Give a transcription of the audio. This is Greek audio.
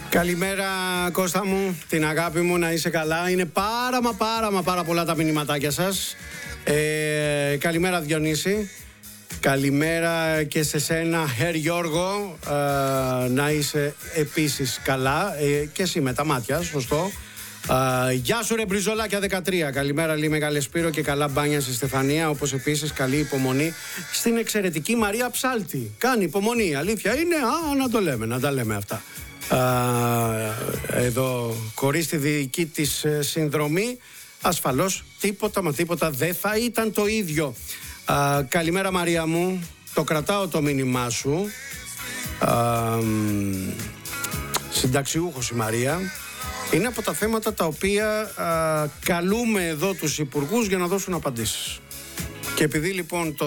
Καλημέρα Κώστα μου, την αγάπη μου, να είσαι καλά. Είναι πάρα πολλά τα μηνυματάκια σας. Καλημέρα Διονύση. Καλημέρα και σε σένα Herr Γιώργο, να είσαι επίσης καλά, και εσύ με τα μάτια, σωστό. Γεια σου ρε Μπριζολάκια 13. Καλημέρα Λί Μεγάλε Σπύρο και καλά μπάνια στη Στεφανία. Όπως επίσης καλή υπομονή στην εξαιρετική Μαρία Ψάλτη. Κάνει υπομονή, αλήθεια είναι. Να τα λέμε αυτά. Εδώ χωρίς τη δική της συνδρομή ασφαλώς τίποτα δεν θα ήταν το ίδιο. Καλημέρα Μαρία μου. Το κρατάω το μήνυμά σου. Συνταξιούχος η Μαρία. Είναι από τα θέματα τα οποία καλούμε εδώ τους υπουργούς για να δώσουν απαντήσεις. Και επειδή λοιπόν το